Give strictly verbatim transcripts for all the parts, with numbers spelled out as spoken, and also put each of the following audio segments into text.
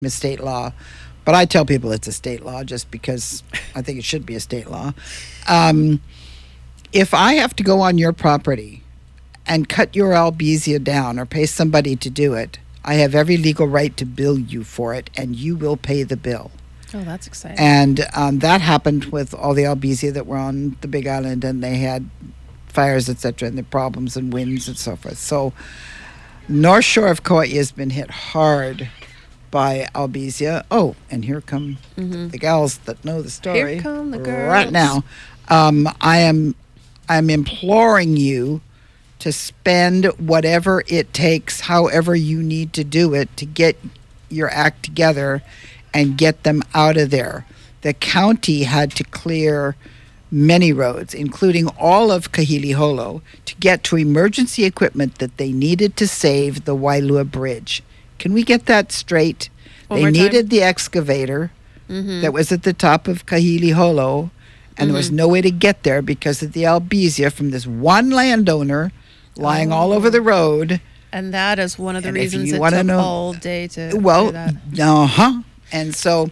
a state law, but I tell people it's a state law just because I think it should be a state law. Um, if I have to go on your property and cut your albizia down or pay somebody to do it, I have every legal right to bill you for it, and you will pay the bill. Oh, that's exciting. And um, that happened with all the albizia that were on the Big Island, and they had fires, et cetera, and the problems and winds and so forth. So North Shore of Kauai has been hit hard by albizia. Oh, and here come mm-hmm. the gals that know the story. Here come the girls. Right now. Um, I am I'm imploring you to spend whatever it takes, however you need to do it, to get your act together and get them out of there. The county had to clear many roads, including all of Kahili Holo, to get to emergency equipment that they needed to save the Wailua Bridge. Can we get that straight? One they more time. needed the excavator Mm-hmm. that was at the top of Kahili Holo, and Mm-hmm. there was no way to get there because of the albizia from this one landowner lying Oh. all over the road. And that is one of the And if reasons you it wanna took know- all day to Well, do that. uh-huh. And so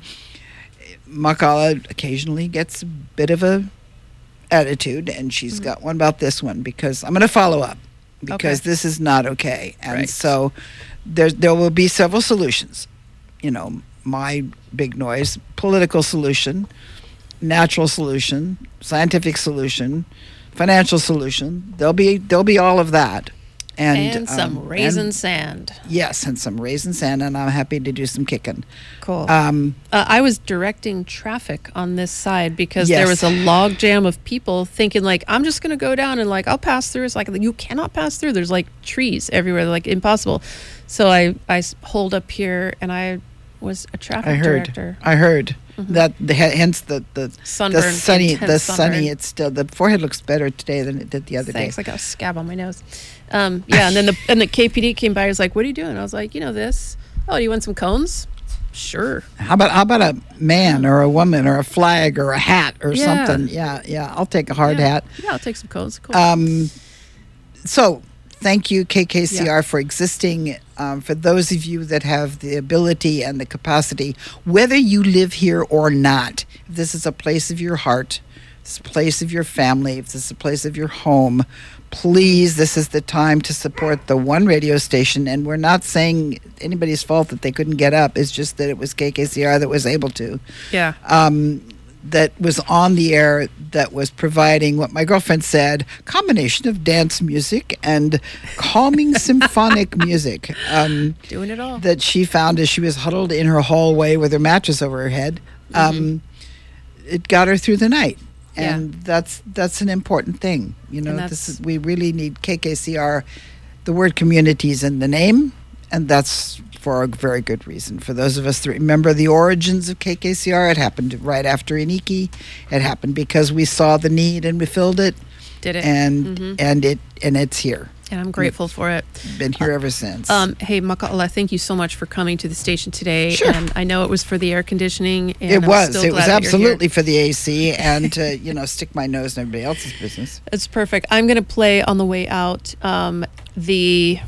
Makala occasionally gets a bit of a attitude, and she's Mm-hmm. got one about this one because I'm going to follow up because Okay. this is not okay. And Right. so there there will be several solutions. You know, my big noise, political solution, natural solution, scientific solution, financial solution. There'll be there'll be all of that. And, And, some um, raisin and- sand. Yes, and some raisin sand, and I'm happy to do some kicking. Cool. Um, Uh, I was directing traffic on this side because Yes. there was a log jam of people thinking like, I'm just going to go down and like, I'll pass through. It's like, you cannot pass through. There's like trees everywhere. They're like impossible. So I, I s- holed up here and I was a traffic I heard. director. I heard that. The, hence the the Sunburn, the sunny, intense the sunburn. sunny. It's still the forehead looks better today than it did the other Thanks. day. I got a scab on my nose. Um, yeah. And then the, and the K P D came by. I was like, what are you doing? I was like, you know, this. Oh, do you want some cones? Sure. How about how about a man or a woman or a flag or a hat or Yeah. something? Yeah, yeah. I'll take a hard yeah. hat. Yeah. I'll take some cones. Cool. Um, so thank you, K K C R, Yeah. for existing. Um, for those of you that have the ability and the capacity, whether you live here or not, if this is a place of your heart, this is a place of your family, if this is a place of your home, please, this is the time to support the one radio station. And we're not saying anybody's fault that they couldn't get up. It's just that it was K K C R that was able to. yeah. Um, that was on the air, that was providing what my girlfriend said, combination of dance music and calming symphonic music um, Doing it all. that she found as she was huddled in her hallway with her mattress over her head. Um, it got her through the night. Yeah. And that's that's an important thing. You know, And this that's- is, we really need K K C R. The word community is in the name, and that's for a very good reason. For those of us that remember the origins of K K C R, it happened right after Iniki. It happened because we saw the need and we filled it, Did it. and Mhm. and it and it's here. And I'm grateful for it. Been here ever since. Um, hey, Maka'ala, thank you so much for coming to the station today. Sure. And I know it was for the air conditioning. And it I'm was. still It glad was that you're here. absolutely for the A C and to you know stick my nose in everybody else's business. It's perfect. I'm going to play on the way out um, the.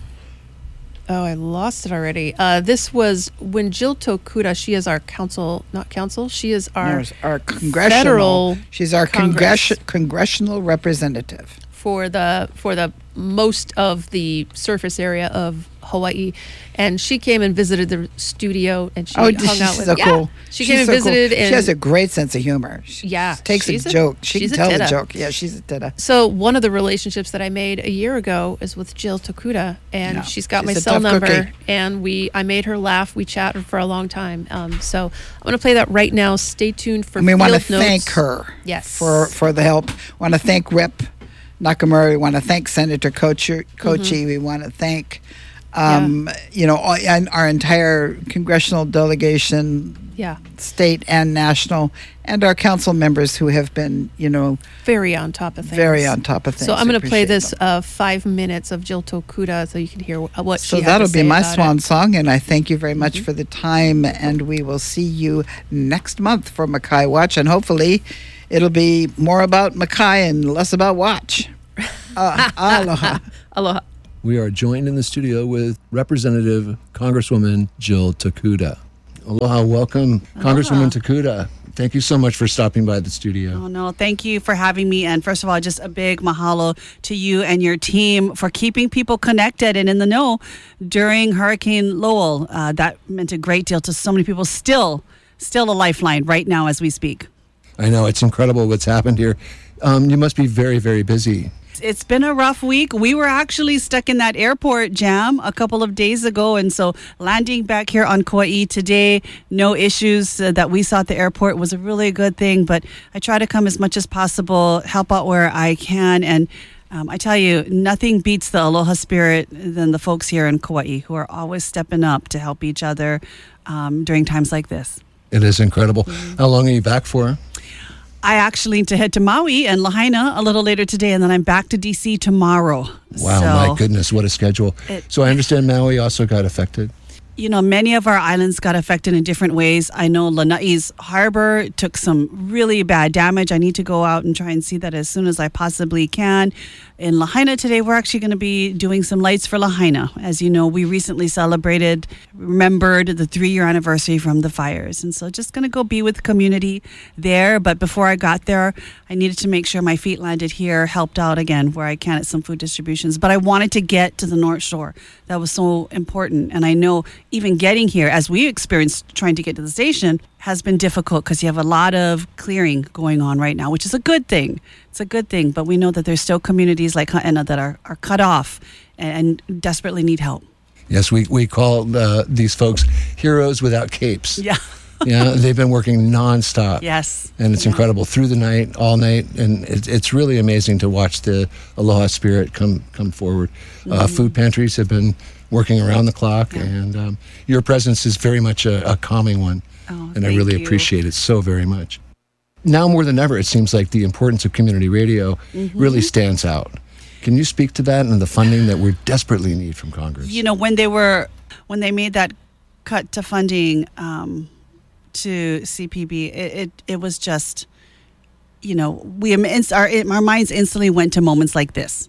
Oh, I lost it already. Uh, this was when Jill Tokuda, she is our council, not council, she is our There's our congressional. federal she's our Congress. congress, congressional representative. for the for the most of the surface area of Hawaii, and she came and visited the studio, and she Oh, hung she's out with so yeah. cool. She She's came and so cool. visited, and she has a great sense of humor. She Yeah, takes a she's a- joke. She she's can a tell a titta. joke. Yeah, she's a titta. So one of the relationships that I made a year ago is with Jill Tokuda, and Yeah, she's got she's my a cell tough number, cookie. and we I made her laugh. We chatted for a long time. Um, so I'm going to play that right now. Stay tuned for And we want to field thank notes. her Yes. for, for the help. Want to thank Rep Nakamura. We want to thank Senator Kochi. Kochi. Mm-hmm. We want to thank, um, you know, all, and our entire congressional delegation, Yeah, state and national, and our council members who have been, you know, very on top of things. very on top of things. So I'm We going to play appreciate this them. uh, five minutes of Jill Tokuda so you can hear wh- what So she had to that'll be say my about swan it. song, and I thank you very much for the time. And we will see you next month for Mackay Watch, and hopefully, it'll be more about Mackay and less about Watch. Uh, aloha. Aloha. We are joined in the studio with Representative Congresswoman Jill Tokuda. Aloha, welcome, Aloha. Congresswoman Takuda. Thank you so much for stopping by the studio. Oh, no, thank you for having me. And first of all, just a big mahalo to you and your team for keeping people connected and in the know during Hurricane Lowell. Uh, that meant a great deal to so many people. Still, still a lifeline right now as we speak. I know, it's incredible what's happened here. Um, you must be very, very busy. It's been a rough week. We were actually stuck in that airport jam a couple of days ago. And so landing back here on Kauai today, no issues uh, that we saw at the airport was a really good thing. But I try to come as much as possible, help out where I can. And um, I tell you, nothing beats the aloha spirit than the folks here in Kauai who are always stepping up to help each other um, during times like this. It is incredible. Mm-hmm. How long are you back for? I actually need to head to Maui and Lahaina a little later today, and then I'm back to D C tomorrow. Wow, so, my goodness, what a schedule. It, so I understand Maui also got affected. You know, many of our islands got affected in different ways. I know Lanai's harbor took some really bad damage. I need to go out and try and see that as soon as I possibly can. In Lahaina today, we're actually going to be doing some lights for Lahaina. As you know, we recently celebrated, remembered the three-year anniversary from the fires. And so just going to go be with the community there. But before I got there, I needed to make sure my feet landed here, helped out again where I can at some food distributions. But I wanted to get to the North Shore. That was so important. And I know even getting here, as we experienced trying to get to the station, has been difficult because you have a lot of clearing going on right now, which is a good thing. It's a good thing, but we know that there's still communities like Ha'ena that are, are cut off and, and desperately need help. Yes, we, we call uh, these folks heroes without capes. Yeah. Yeah, they've been working nonstop. Yes. And it's yeah. incredible through the night, all night. And it, it's really amazing to watch the aloha spirit come, come forward. Mm-hmm. Uh, food pantries have been working around the clock, yeah. and um, your presence is very much a, a calming one. Oh, and I really you. appreciate it so very much. Now more than ever, it seems like the importance of community radio mm-hmm. really stands out. Can you speak to that and the funding that we desperately need from Congress? You know, when they were, when they made that cut to funding um, to C P B, it, it it was just, you know, we our our minds instantly went to moments like this.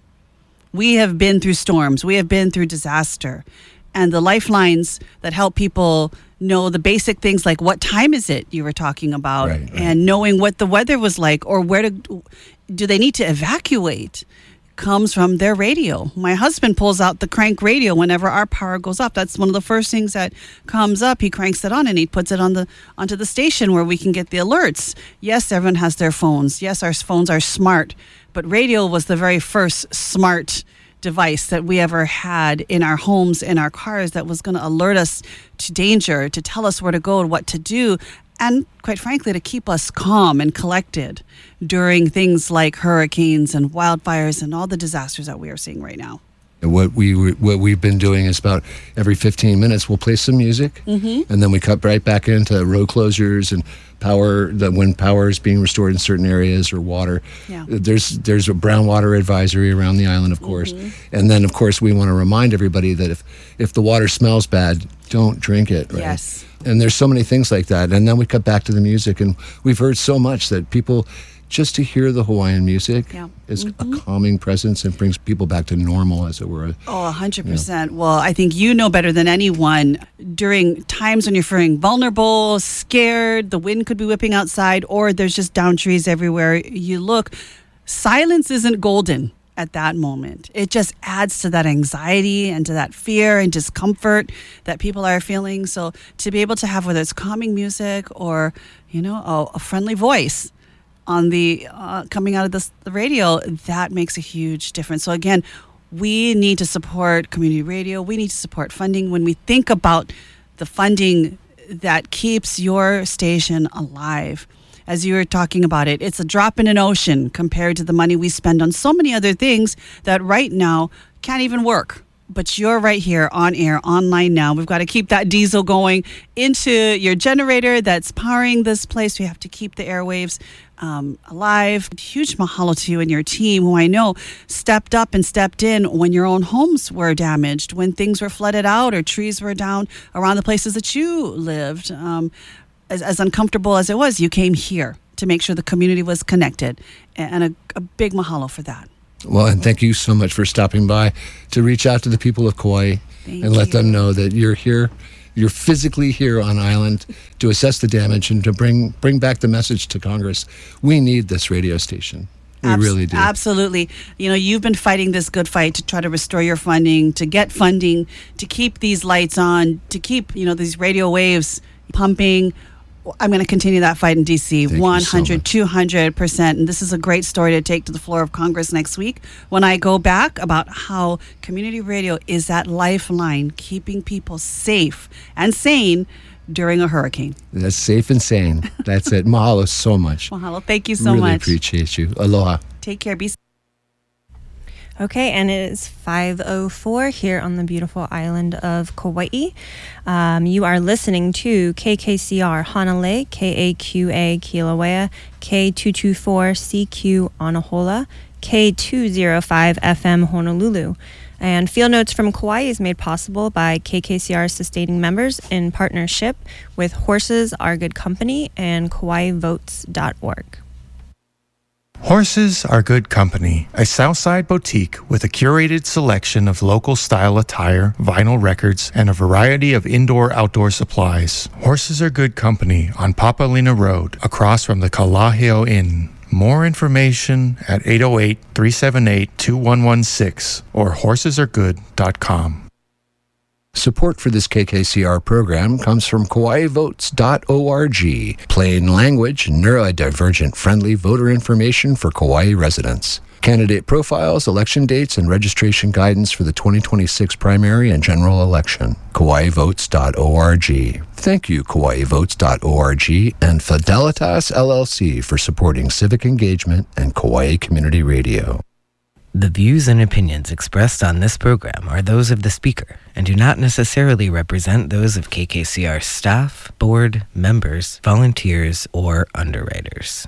We have been through storms. We have been through disaster. And the lifelines that help people know the basic things like what time is it you were talking about, right, right. and knowing what the weather was like or where to, do they need to evacuate, comes from their radio. My husband pulls out the crank radio whenever our power goes up. That's one of the first things that comes up. He cranks it on and he puts it on the onto the station where we can get the alerts. Yes, everyone has their phones. Yes, our phones are smart, but radio was the very first smart device that we ever had in our homes, in our cars, that was going to alert us to danger, to tell us where to go and what to do, and quite frankly, to keep us calm and collected during things like hurricanes and wildfires and all the disasters that we are seeing right now. What we what we've been doing is about every fifteen minutes we'll play some music, mm-hmm. and then we cut right back into road closures and power. That when power is being restored in certain areas or water, yeah. there's there's a brown water advisory around the island, of course, mm-hmm. and then of course we want to remind everybody that if if the water smells bad, don't drink it. Right? Yes. And there's so many things like that, and then we cut back to the music, and we've heard so much that people. Just to hear the Hawaiian music yeah. is mm-hmm. a calming presence and brings people back to normal, as it were. Oh, one hundred percent. You know. Well, I think you know better than anyone during times when you're feeling vulnerable, scared, the wind could be whipping outside, or there's just down trees everywhere you look. Silence isn't golden at that moment. It just adds to that anxiety and to that fear and discomfort that people are feeling. So to be able to have, whether it's calming music or, you know, a, a friendly voice on the uh, coming out of this, the radio, that makes a huge difference. So again, we need to support community radio. We need to support funding. When we think about the funding that keeps your station alive, as you were talking about it, it's a drop in an ocean compared to the money we spend on so many other things that right now can't even work. But you're right here on air, online now. We've got to keep that diesel going into your generator that's powering this place. We have to keep the airwaves um, alive. Huge mahalo to you and your team, who I know stepped up and stepped in when your own homes were damaged, when things were flooded out or trees were down around the places that you lived. Um, as, as uncomfortable as it was, you came here to make sure the community was connected. And a, a big mahalo for that. Well, and thank you so much for stopping by to reach out to the people of Kauai Thank and let you. them know that you're here you're physically here on island to assess the damage and to bring bring back the message to Congress. We need this radio station. We Abs- really do. Absolutely. You know, you've been fighting this good fight to try to restore your funding, to get funding, to keep these lights on, to keep, you know, these radio waves pumping. I'm going to continue that fight in D C Thank one you so hundred, much. two hundred percent. And this is a great story to take to the floor of Congress next week when I go back about how community radio is that lifeline keeping people safe and sane during a hurricane. That's safe and sane. That's it. Mahalo so much. Mahalo. Thank you so really much. appreciate you. Aloha. Take care. Be safe. Okay, and it is five oh four here on the beautiful island of Kauai. Um, you are listening to K K C R Hanalei, K A Q A Kilauea, K two twenty-four C Q Anahola, K two oh five F M Honolulu. And Field Notes from Kauai is made possible by K K C R sustaining members in partnership with Horses Are Good Company and Kauai Votes dot org. Horses Are Good Company, a Southside boutique with a curated selection of local style attire, vinyl records, and a variety of indoor-outdoor supplies. Horses Are Good Company on Papalina Road, across from the Kalaheo Inn. More information at eight oh eight, three seven eight, two one one six or horses are good dot com. Support for this K K C R program comes from Kauai Votes dot org, plain language, neurodivergent friendly voter information for Kauai residents. Candidate profiles, election dates, and registration guidance for the twenty twenty-six primary and general election. Kauai Votes dot org. Thank you, Kauai Votes dot org and Fidelitas L L C for supporting civic engagement and Kauai Community Radio. The views and opinions expressed on this program are those of the speaker and do not necessarily represent those of K K C R staff, board, members, volunteers, or underwriters.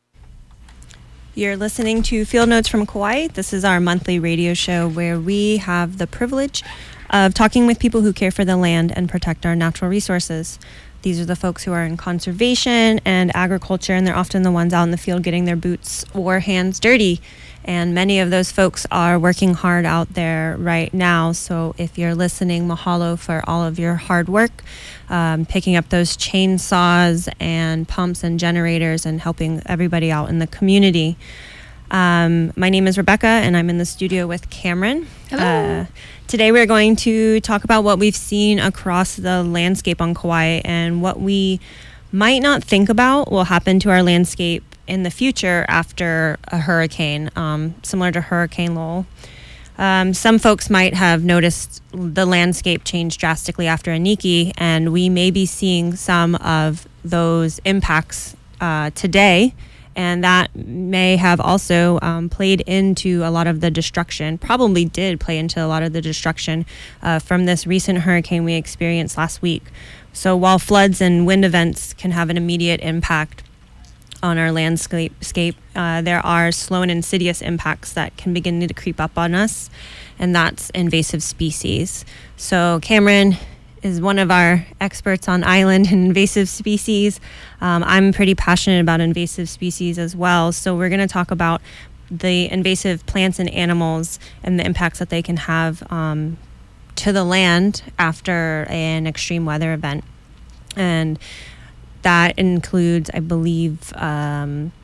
You're listening to Field Notes from Kauai. This is our monthly radio show where we have the privilege of talking with people who care for the land and protect our natural resources. These are the folks who are in conservation and agriculture, and they're often the ones out in the field getting their boots or hands dirty. And many of those folks are working hard out there right now. So if you're listening, mahalo for all of your hard work, um, picking up those chainsaws and pumps and generators and helping everybody out in the community. Um, my name is Rebecca, and I'm in the studio with Cameron. Hello. Uh, today we're going to talk about what we've seen across the landscape on Kauai and what we might not think about will happen to our landscape in the future after a hurricane, um, similar to Hurricane Lowell. Um, some folks might have noticed the landscape change drastically after Iniki, and we may be seeing some of those impacts uh, today, and that may have also um, played into a lot of the destruction, probably did play into a lot of the destruction uh, from this recent hurricane we experienced last week. So while floods and wind events can have an immediate impact on our landscape, uh, there are slow and insidious impacts that can begin to creep up on us, and that's invasive species. So Cameron is one of our experts on island and invasive species. Um, I'm pretty passionate about invasive species as well, so we're going to talk about the invasive plants and animals and the impacts that they can have um, to the land after an extreme weather event. And that includes, I believe, um,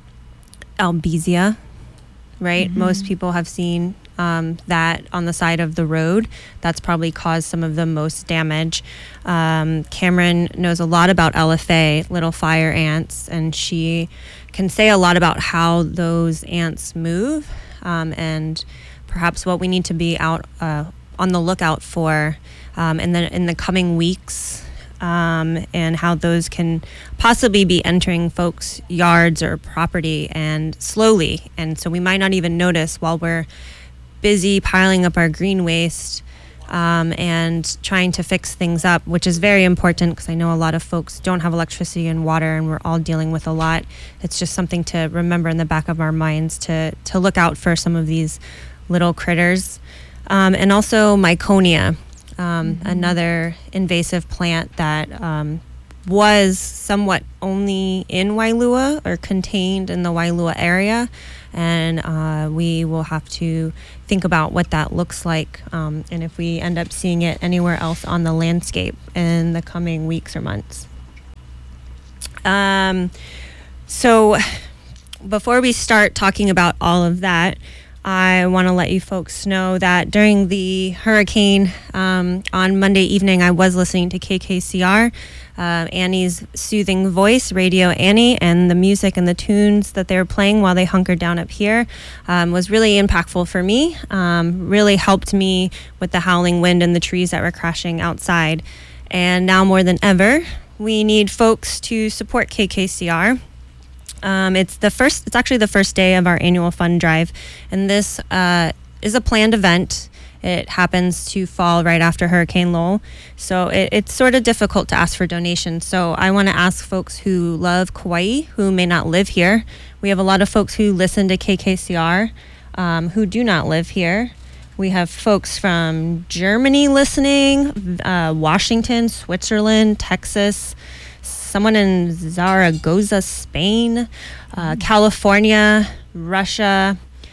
Albizia, right? Mm-hmm. Most people have seen um, that on the side of the road. That's probably caused some of the most damage. Um, Cameron knows a lot about L F A, little fire ants, and she can say a lot about how those ants move um, and perhaps what we need to be out uh, on the lookout for um, in the in the coming weeks. Um, and how those can possibly be entering folks' yards or property and slowly. And so we might not even notice while we're busy piling up our green waste um, and trying to fix things up, which is very important because I know a lot of folks don't have electricity and water, and we're all dealing with a lot. It's just something to remember in the back of our minds to, to look out for some of these little critters. Um, and also Myconia. Um, mm-hmm. Another invasive plant that um, was somewhat only in Wailua or contained in the Wailua area. And uh, we will have to think about what that looks like um, and if we end up seeing it anywhere else on the landscape in the coming weeks or months. Um, so before we start talking about all of that, I want to let you folks know that during the hurricane um, on Monday evening, I was listening to K K C R, uh, Annie's soothing voice, Radio Annie, and the music and the tunes that they were playing while they hunkered down up here um, was really impactful for me, um, really helped me with the howling wind and the trees that were crashing outside. And now more than ever, we need folks to support K K C R. Um, it's the first. It's actually the first day of our annual fund drive, and this uh, is a planned event. It happens to fall right after Hurricane Lowell, so it, it's sort of difficult to ask for donations. So I want to ask folks who love Kauai, who may not live here. We have a lot of folks who listen to K K C R um, who do not live here. We have folks from Germany listening, uh, Washington, Switzerland, Texas, someone in Zaragoza, Spain, uh, California, Russia,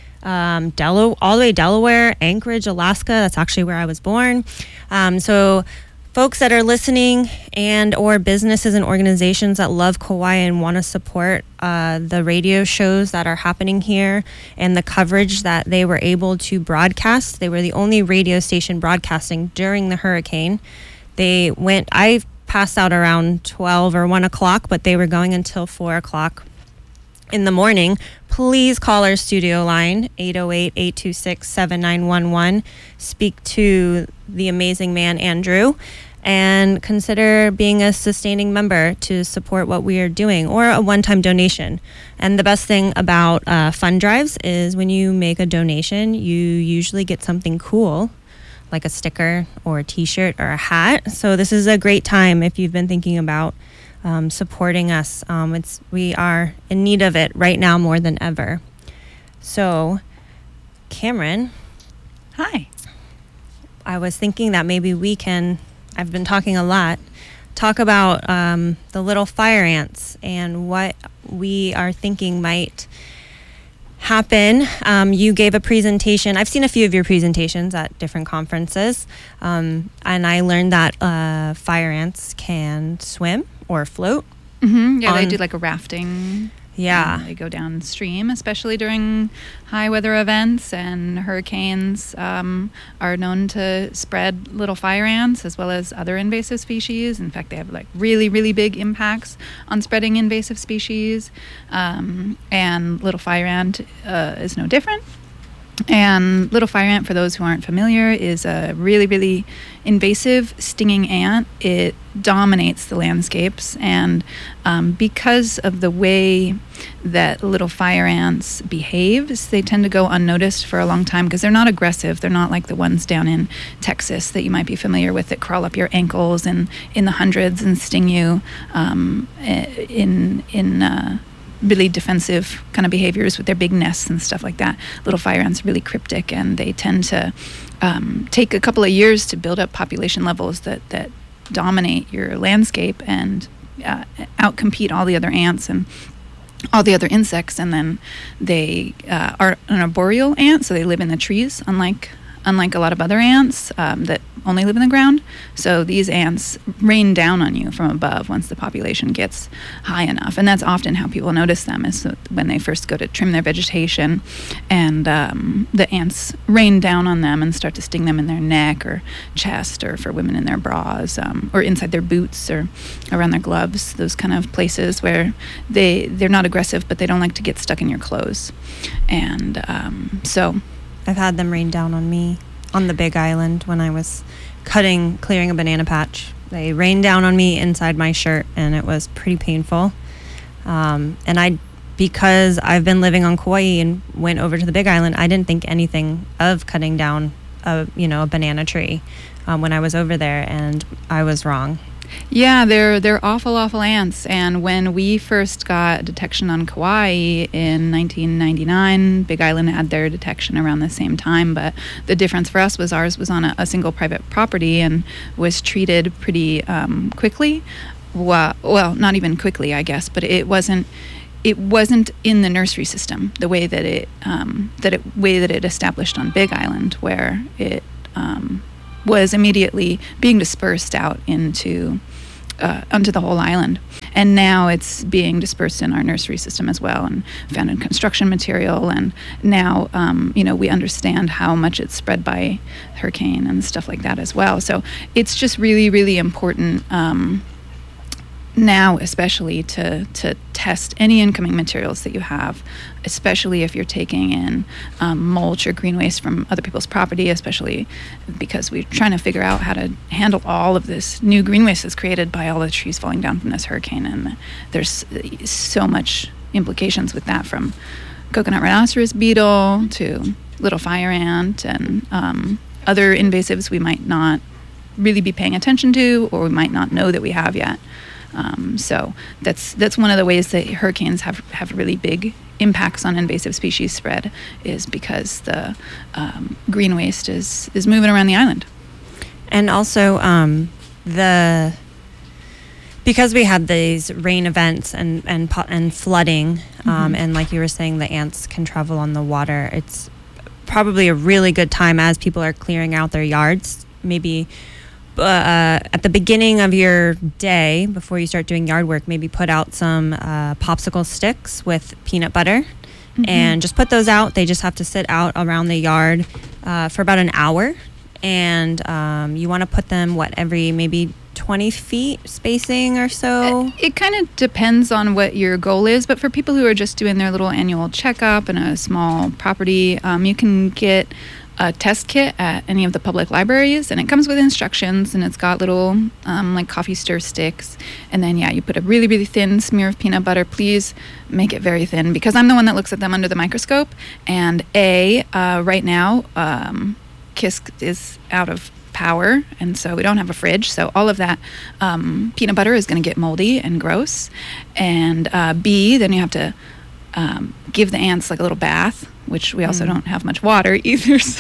um, Del- all the way Delaware, Anchorage, Alaska. That's actually where I was born. Um, so folks that are listening and or businesses and organizations that love Kauai and want to support uh, the radio shows that are happening here and the coverage that they were able to broadcast. They were the only radio station broadcasting during the hurricane. They went, I passed out around twelve or one o'clock, but they were going until four o'clock in the morning. Please call our studio line, eight oh eight, eight two six, seven nine one one. Speak to the amazing man, Andrew, and consider being a sustaining member to support what we are doing, or a one-time donation. And the best thing about uh, fund drives is when you make a donation, you usually get something cool, like a sticker or a t-shirt or a hat. So this is a great time if you've been thinking about um, supporting us. Um, it's we are in need of it right now more than ever. So, Cameron. Hi. I was thinking that maybe we can, I've been talking a lot, talk about um, the little fire ants and what we are thinking might happen. Um, you gave a presentation. I've seen a few of your presentations at different conferences, um, and I learned that uh, fire ants can swim or float. Mm-hmm. Yeah, on, they do like a rafting. Yeah. They go downstream, especially during high weather events, and hurricanes um, are known to spread little fire ants as well as other invasive species. In fact, they have like really, really big impacts on spreading invasive species. Um, and little fire ant uh, is no different. And little fire ant, for those who aren't familiar, is a really, really invasive stinging ant. It dominates the landscapes, and um, because of the way that little fire ants behave, they tend to go unnoticed for a long time because they're not aggressive. They're not like the ones down in Texas that you might be familiar with that crawl up your ankles and in the hundreds and sting you um, in in. Uh, really defensive kind of behaviors with their big nests and stuff like that. Little fire ants are really cryptic, and they tend to um, take a couple of years to build up population levels that, that dominate your landscape and uh, outcompete all the other ants and all the other insects. And then they uh, are an arboreal ant, so they live in the trees, unlike unlike a lot of other ants um, that only live in the ground. So these ants rain down on you from above once the population gets high enough. And that's often how people notice them, is when they first go to trim their vegetation, and um, the ants rain down on them and start to sting them in their neck or chest, or for women in their bras, um, or inside their boots or around their gloves, those kind of places where they, they're not aggressive, but they don't like to get stuck in your clothes. And um, so... I've had them rain down on me on the Big Island when I was cutting, clearing a banana patch. They rained down on me inside my shirt, and it was pretty painful. Um, and I, because I've been living on Kauai and went over to the Big Island, I didn't think anything of cutting down a, you know, a banana tree um, when I was over there, and I was wrong. Yeah, they're they're awful, awful ants. And when we first got detection on Kauai in nineteen ninety-nine, Big Island had their detection around the same time. But the difference for us was ours was on a, a single private property and was treated pretty um, quickly. wa- well, not even quickly, I guess, but it wasn't. It wasn't in the nursery system the way that it um, that it way that it established on Big Island, where it um, was immediately being dispersed out into uh, onto the whole island. And now it's being dispersed in our nursery system as well, and found in construction material. And now, um, you know, we understand how much it's spread by hurricane and stuff like that as well. So it's just really, really important um, now, especially to to test any incoming materials that you have, especially if you're taking in um, mulch or green waste from other people's property, especially because we're trying to figure out how to handle all of this new green waste that's created by all the trees falling down from this hurricane. And there's so much implications with that, from coconut rhinoceros beetle to little fire ant and um, other invasives we might not really be paying attention to, or we might not know that we have yet. Um, so that's that's one of the ways that hurricanes have, have really big impacts on invasive species spread, is because the um, green waste is, is moving around the island. And also um, the because we had these rain events and and po- and flooding, um, mm-hmm. and like you were saying, the ants can travel on the water. It's probably a really good time as people are clearing out their yards, maybe. Uh, at the beginning of your day, before you start doing yard work, maybe put out some uh, popsicle sticks with peanut butter, mm-hmm. and just put those out. They just have to sit out around the yard uh, for about an hour. And um, you want to put them, what, every maybe twenty feet spacing or so? It, it kind of depends on what your goal is, but for people who are just doing their little annual checkup in a small property, um, you can get a test kit at any of the public libraries, and it comes with instructions, and it's got little um, like coffee stir sticks, and then yeah you put a really really thin smear of peanut butter. Please make it very thin, because I'm the one that looks at them under the microscope, and a uh, right now um, K I S C is out of power, and so we don't have a fridge, so all of that um, peanut butter is going to get moldy and gross. And uh, B, then you have to um, give the ants like a little bath, which we also mm. don't have much water either, so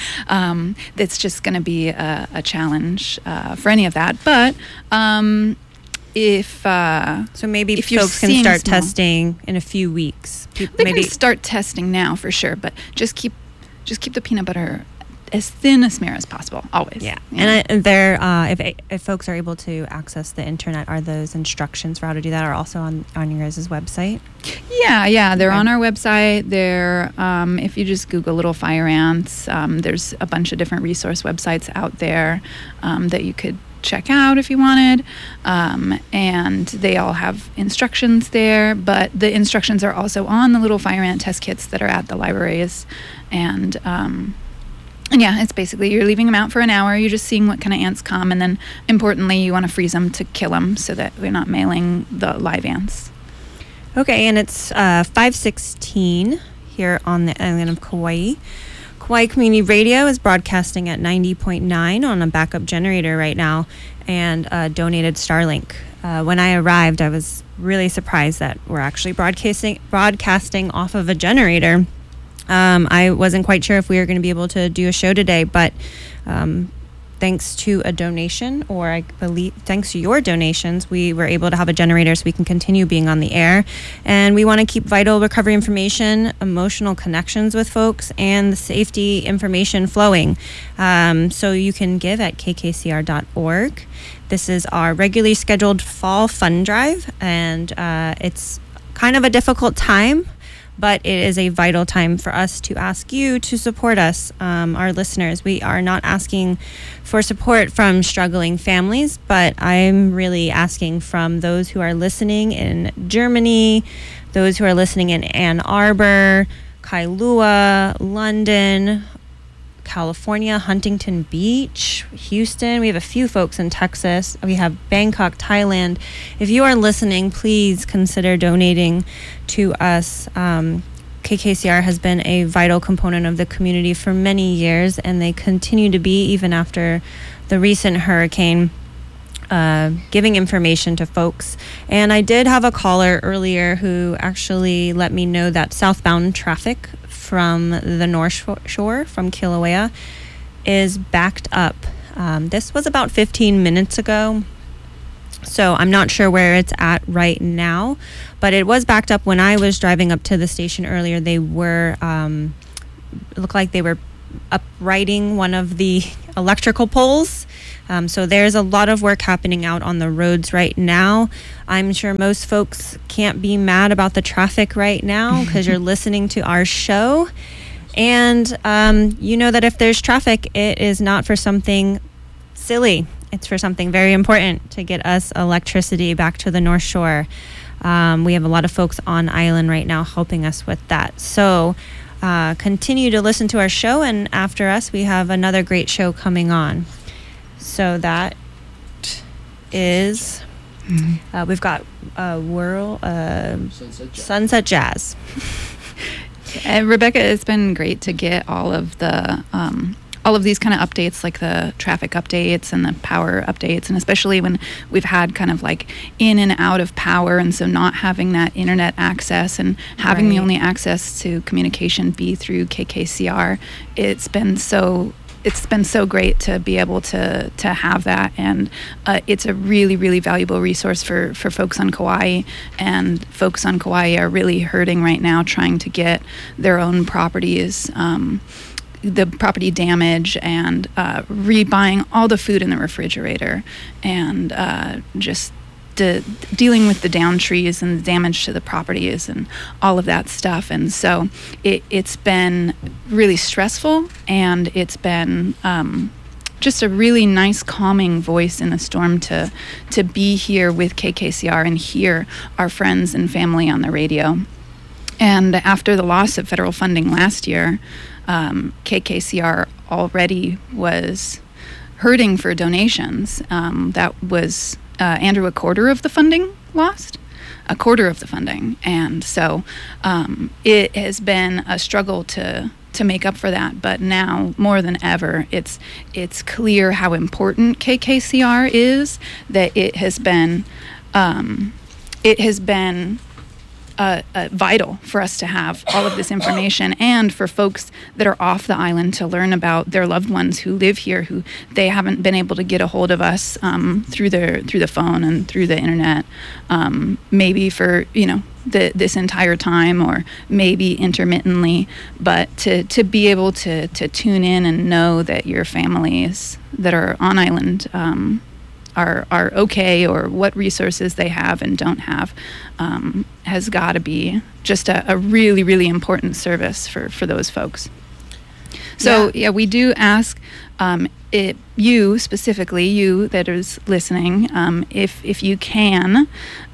um, it's just going to be a, a challenge uh, for any of that. But um, if uh, so, maybe if folks can start small, testing in a few weeks. People, they maybe can start testing now for sure, but just keep just keep the peanut butter as thin a smear as possible, always. Yeah, yeah. And, I, and there, uh, if if folks are able to access the internet, are those instructions for how to do that are also on on your guys' website? Yeah, yeah, they're okay. on our website. They're um, if you just Google little fire ants, um, there's a bunch of different resource websites out there um, that you could check out if you wanted, um, and they all have instructions there. But the instructions are also on the little fire ant test kits that are at the libraries, and. Um, And yeah, it's basically you're leaving them out for an hour. You're just seeing what kind of ants come. And then importantly, you want to freeze them to kill them so that we're not mailing the live ants. Okay, and it's uh, five sixteen here on the island of Kauai. Kauai Community Radio is broadcasting at ninety point nine on a backup generator right now, and uh, donated Starlink. Uh, when I arrived, I was really surprised that we're actually broadcasting broadcasting off of a generator. Um, I wasn't quite sure if we were going to be able to do a show today, but um, thanks to a donation, or I believe thanks to your donations, we were able to have a generator so we can continue being on the air. And we want to keep vital recovery information, emotional connections with folks, and the safety information flowing. Um, so you can give at k k c r dot org. This is our regularly scheduled fall fund drive, and uh, it's kind of a difficult time, but it is a vital time for us to ask you to support us, um, our listeners. We are not asking for support from struggling families, but I'm really asking from those who are listening in Germany, those who are listening in Ann Arbor, Kailua, London, California, Huntington Beach, Houston. We have a few folks in Texas. We have Bangkok, Thailand. If you are listening, please consider donating to us. Um, K K C R has been a vital component of the community for many years, and they continue to be even after the recent hurricane, uh, giving information to folks. And I did have a caller earlier who actually let me know that southbound traffic from the North Shore, from Kilauea, is backed up. Um, this was about fifteen minutes ago. So I'm not sure where it's at right now, but it was backed up when I was driving up to the station earlier. They were, um, it looked like they were uprighting one of the electrical poles. Um, so there's a lot of work happening out on the roads right now. I'm sure most folks can't be mad about the traffic right now because you're listening to our show. And um, you know that if there's traffic, it is not for something silly. It's for something very important to get us electricity back to the North Shore. Um, we have a lot of folks on island right now helping us with that. So uh, continue to listen to our show, and after us, we have another great show coming on. So that is, mm-hmm. uh, we've got uh, Whirl, uh, Sunset Jazz. Sunset Jazz. And Rebecca, it's been great to get all of the um, all of these kind of updates, like the traffic updates and the power updates, and especially when we've had kind of like in and out of power, and so not having that internet access and having right. the only access to communication be through K K C R. It's been so it's been so great to be able to to have that, and uh, it's a really really valuable resource for for folks on Kauai, and folks on Kauai are really hurting right now trying to get their own properties um, the property damage and uh, rebuying all the food in the refrigerator, and uh, just de- dealing with the down trees and the damage to the properties and all of that stuff. And so it, it's been really stressful, and it's been um, just a really nice calming voice in the storm to to be here with K K C R and hear our friends and family on the radio. And after the loss of federal funding last year, um, K K C R already was hurting for donations. Um, that was, uh, Andrew, a quarter of the funding lost, a quarter of the funding. And so um, it has been a struggle to to make up for that. But now, more than ever, it's it's clear how important K K C R is, that it has been, um, it has been Uh, uh, vital for us to have all of this information, and for folks that are off the island to learn about their loved ones who live here, who they haven't been able to get a hold of us um, through their through the phone and through the internet, um, maybe for you know the, this entire time, or maybe intermittently, but to to be able to to tune in and know that your families that are on island um, are are okay, or what resources they have and don't have, um, has got to be just a, a really, really important service for, for those folks. So, yeah, yeah we do ask um, it, you specifically, you that is listening, um, if, if you can,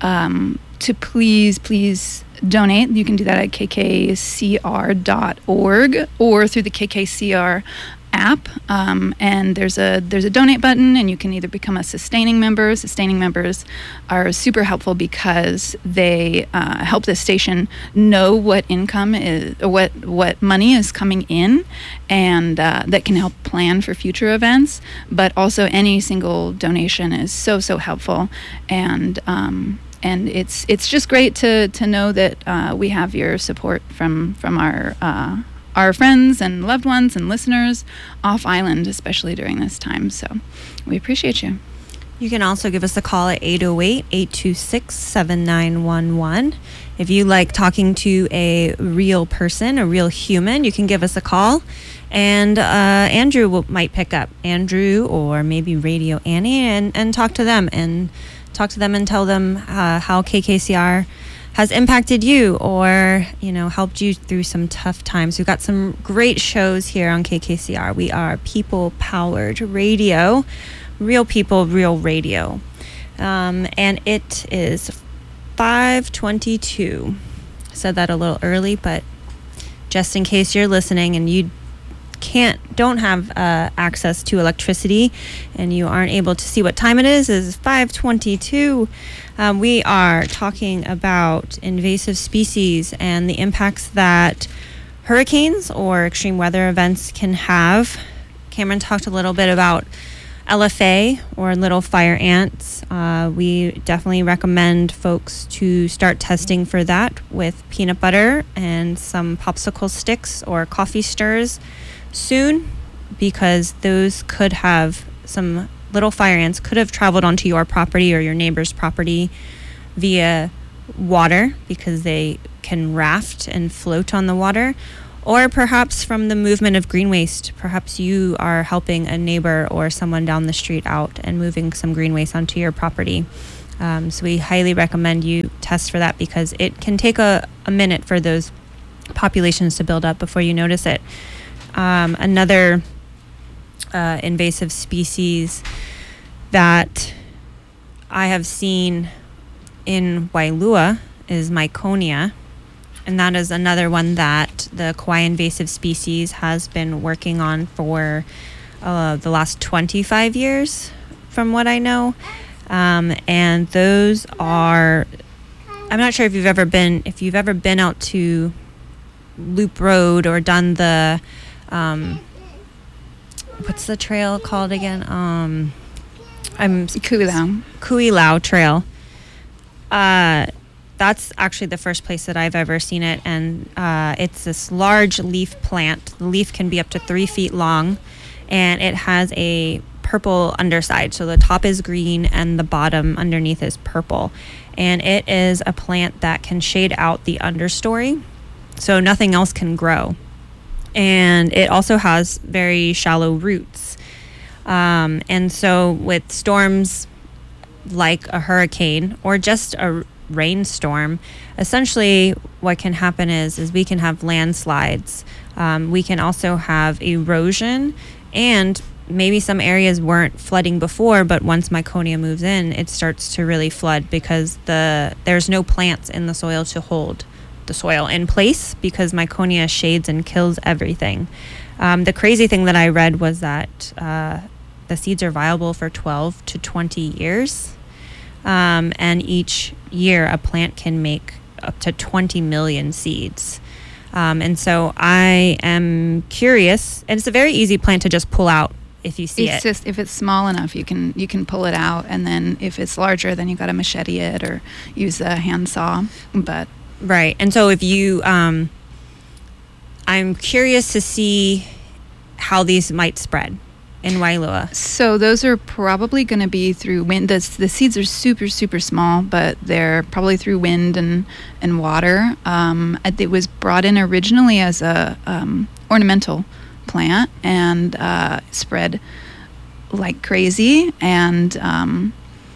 um, to please, please donate. You can do that at k k c r dot org or through the K K C R app, um, and there's a there's a donate button, and you can either become a sustaining member. Sustaining members are super helpful because they uh, help the station know what income is, or what what money is coming in, and uh, that can help plan for future events. But also, any single donation is so so helpful, and um, and it's it's just great to to know that uh, we have your support from from our. Uh, our friends and loved ones and listeners off island, especially during this time. So we appreciate you. You can also give us a call at eight oh eight, eight two six, seven nine one one. If you like talking to a real person, a real human, you can give us a call. And uh, Andrew will, might pick up, Andrew or maybe Radio Annie, and, and talk to them and talk to them and tell them uh, how K K C R has impacted you, or you know, helped you through some tough times. We've got some great shows here on K K C R. We are people powered radio, real people, real radio, um, and it is five twenty-two. Said that a little early, but just in case you're listening and you can't don't have uh, access to electricity and you aren't able to see what time it is, is five twenty-two. Um, we are talking about invasive species and the impacts that hurricanes or extreme weather events can have. Cameron talked a little bit about L F A, or little fire ants. Uh, we definitely recommend folks to start testing for that with peanut butter and some popsicle sticks or coffee stirs soon, because those could have some little fire ants could have traveled onto your property or your neighbor's property via water because they can raft and float on the water, or perhaps from the movement of green waste. Perhaps you are helping a neighbor or someone down the street out and moving some green waste onto your property. Um, so we highly recommend you test for that because it can take a, a minute for those populations to build up before you notice it. Um, another uh, invasive species that I have seen in Wailua is Myconia, and that is another one that the Kauai invasive species has been working on for uh, the last twenty-five years, from what I know. Um, and those are, I'm not sure if you've ever been, if you've ever been out to Loop Road or done the, um, what's the trail called again? Um, I'm Kuilau. Kuilau Trail. Uh, that's actually the first place that I've ever seen it, and uh, it's this large leaf plant. The leaf can be up to three feet long, and it has a purple underside. So the top is green and the bottom underneath is purple. And it is a plant that can shade out the understory, so nothing else can grow. And it also has very shallow roots. Um, and so with storms like a hurricane or just a rainstorm, essentially what can happen is, is we can have landslides. Um, we can also have erosion, and maybe some areas weren't flooding before, but once Myconia moves in, it starts to really flood because the there's no plants in the soil to hold the soil in place because Myconia shades and kills everything. Um, the crazy thing that I read was that uh, the seeds are viable for twelve to twenty years. Um, and each year a plant can make up to twenty million seeds. Um, and so I am curious, and it's a very easy plant to just pull out if you see It's it. just, if it's small enough, you can you can pull it out, and then if it's larger, then you got to machete it or use a handsaw. But Right. And so if you, um, I'm curious to see how these might spread in Wailua. so those are probably going to be through wind. The, the seeds are super, super small, but they're probably through wind and, and water. Um, it was brought in originally as a um, ornamental plant and uh, spread like crazy. And um,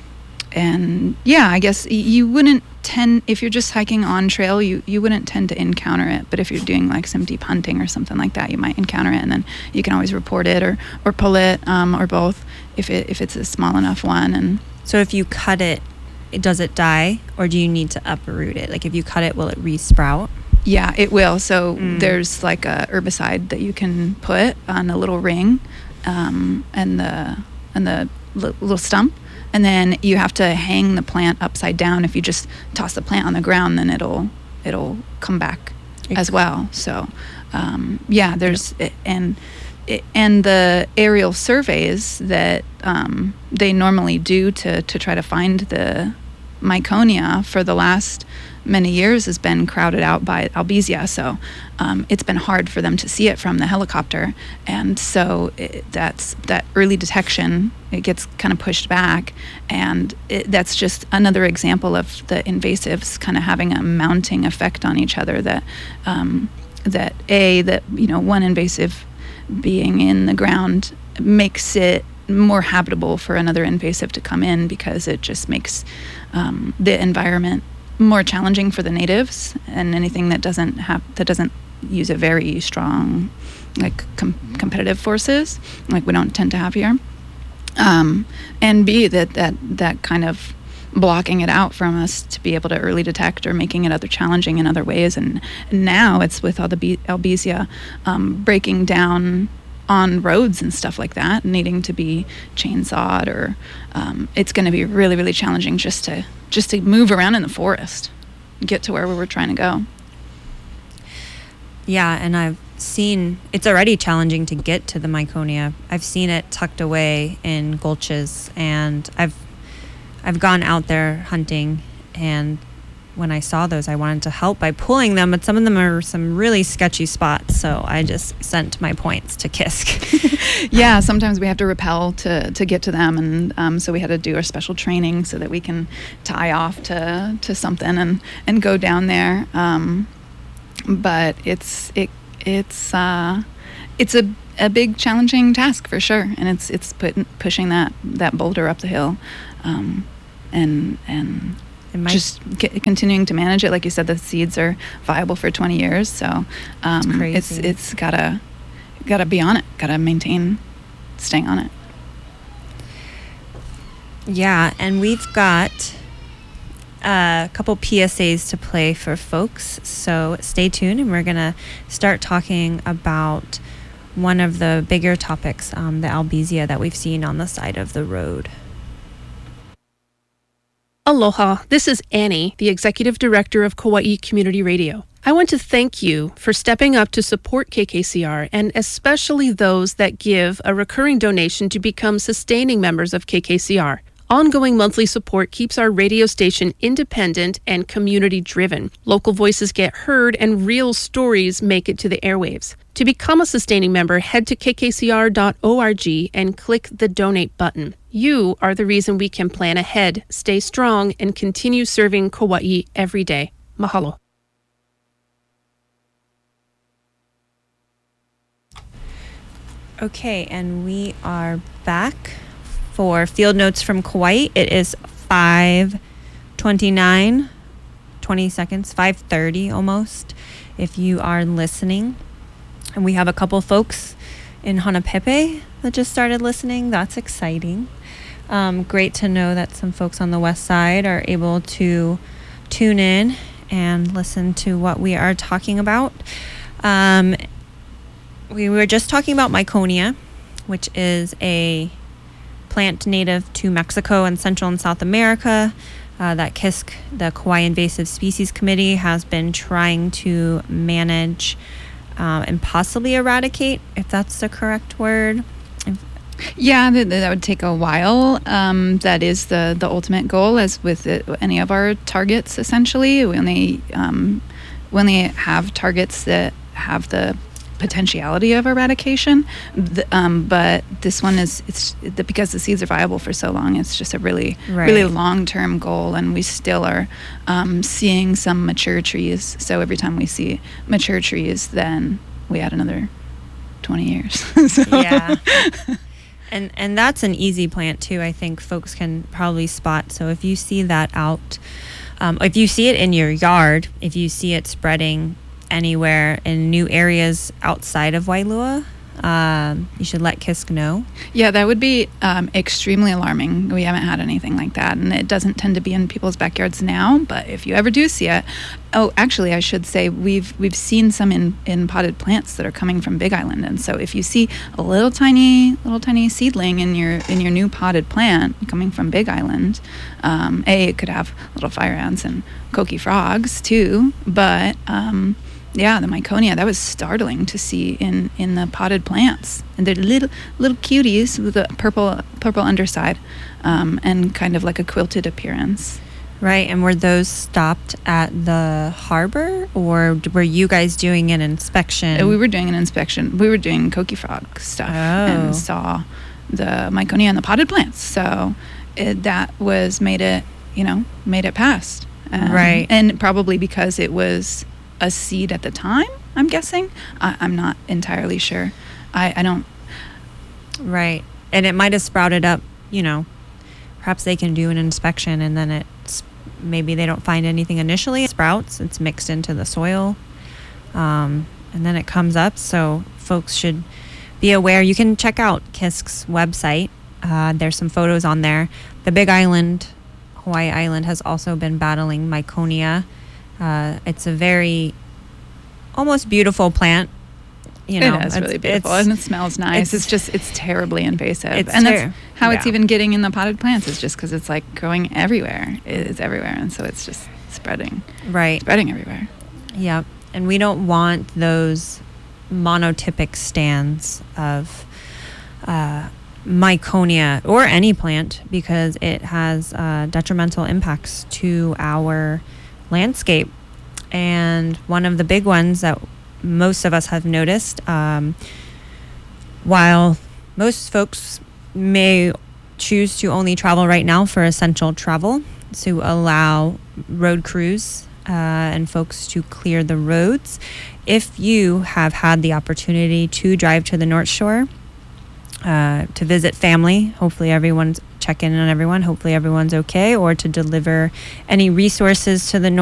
and yeah, I guess you wouldn't tend, if you're just hiking on trail, you, you wouldn't tend to encounter it. But if you're doing like some deep hunting or something like that, you might encounter it, and then you can always report it or, or pull it um, or both if it if it's a small enough one. And So if you cut it, it does it die, or do you need to uproot it? Like if you cut it, will it re-sprout? yeah, it will. So Mm. there's like a herbicide that you can put on a little ring um, and the and the li- little stump. And then you have to hang the plant upside down. If you just toss the plant on the ground, then it'll it'll come back as well. So, um, yeah, there's and and the aerial surveys that um, they normally do to to try to find the Myconia for the last many years has been crowded out by Albizia. So um, it's been hard for them to see it from the helicopter, and so it, that's that early detection. It gets kind of pushed back, and it, that's just another example of the invasives kind of having a mounting effect on each other. That um, that a that you know one invasive being in the ground makes it more habitable for another invasive to come in, because it just makes um, the environment more challenging for the natives, and anything that doesn't have that doesn't use a very strong like com- competitive forces like we don't tend to have here. Um, and B, that that that kind of blocking it out from us to be able to early detect or making it other challenging in other ways. And, and now it's with all the B- Albizia um, breaking down on roads and stuff like that, needing to be chainsawed, or um, it's going to be really, really challenging just to just to move around in the forest, get to where we were trying to go. Yeah, and I've seen it's already challenging to get to the Myconia. I've seen it tucked away in gulches, and I've I've gone out there hunting, and when I saw those, I wanted to help by pulling them, but some of them are some really sketchy spots. So I just sent my points to Kisk. Yeah, sometimes we have to rappel to, to get to them, and um, so we had to do our special training so that we can tie off to, to something and, and go down there. Um, but it's it it's uh, it's a a big challenging task for sure, and it's it's put, pushing that, that boulder up the hill, um, and and. Just c- continuing to manage it, like you said, the seeds are viable for twenty years, so um, it's it's gotta gotta be on it, gotta maintain staying on it. Yeah, and we've got a couple P S As to play for folks, so stay tuned, and we're gonna start talking about one of the bigger topics, um, the albizia that we've seen on the side of the road. Aloha, this is Annie, the Executive Director of Kauai Community Radio. I want to thank you for stepping up to support K K C R, and especially those that give a recurring donation to become sustaining members of K K C R. Ongoing monthly support keeps our radio station independent and community-driven. Local voices get heard and real stories make it to the airwaves. To become a sustaining member, head to k k c r dot org and click the donate button. You are the reason we can plan ahead, stay strong, and continue serving Kauai every day. Mahalo. Okay, and we are back for Field Notes from Kauai. It is five twenty-nine, twenty seconds, five thirty almost, if you are listening. And we have a couple folks in Hanapepe that just started listening. That's exciting. Um, great to know that some folks on the west side are able to tune in and listen to what we are talking about. Um, we were just talking about Miconia, which is a plant native to Mexico and Central and South America uh, that Kisk, the Kauai Invasive Species Committee, has been trying to manage um, and possibly eradicate, if that's the correct word. Yeah, that, that would take a while. Um, that is the, the ultimate goal, as with it, any of our targets, essentially. We only, um, we only have targets that have the potentiality of eradication. The, um, but this one is, it's the, because the seeds are viable for so long, it's just a really, right. really long-term goal, and we still are um, seeing some mature trees. So every time we see mature trees, then we add another twenty years. So. Yeah. And and that's an easy plant too. I think folks can probably spot. So if you see that out, um, if you see it in your yard, if you see it spreading anywhere in new areas outside of Wailua, um, you should let Kisk know. Yeah, that would be um, extremely alarming. We haven't had anything like that, and it doesn't tend to be in people's backyards now. But if you ever do see it, oh, actually, I should say we've we've seen some in, in potted plants that are coming from Big Island, and so if you see a little tiny little tiny seedling in your in your new potted plant coming from Big Island, um, a it could have little fire ants and coqui frogs too, but um, yeah, the Miconia, that was startling to see in, in the potted plants. And they're little little cuties with a purple purple underside um, and kind of like a quilted appearance. Right, and were those stopped at the harbor, or were you guys doing an inspection? Uh, we were doing an inspection. We were doing coqui frog stuff oh. and saw the Miconia and the potted plants. So it, that was made it, you know, made it past. Um, right. And probably because it was a seed at the time, I'm guessing. I, I'm not entirely sure. I, I don't. Right. And it might have sprouted up, you know, perhaps they can do an inspection and then it's, maybe they don't find anything initially. It sprouts, it's mixed into the soil, um, and then it comes up. So folks should be aware. You can check out Kisk's website. Uh, there's some photos on there. The Big Island, Hawaii Island, has also been battling Miconia. Uh, it's a very almost beautiful plant. You know, it is really beautiful, and it smells nice. It's, it's just, it's terribly invasive. It's and ter- that's how yeah. it's even getting in the potted plants, is just because it's like growing everywhere. It's everywhere, and so it's just spreading. Right. Spreading everywhere. Yep. And we don't want those monotypic stands of uh, Miconia or any plant, because it has uh, detrimental impacts to our landscape. And one of the big ones that most of us have noticed, um, while most folks may choose to only travel right now for essential travel, to allow road crews uh, and folks to clear the roads. If you have had the opportunity to drive to the North Shore, uh, to visit family, hopefully everyone's check in on everyone, hopefully everyone's okay, or to deliver any resources to the North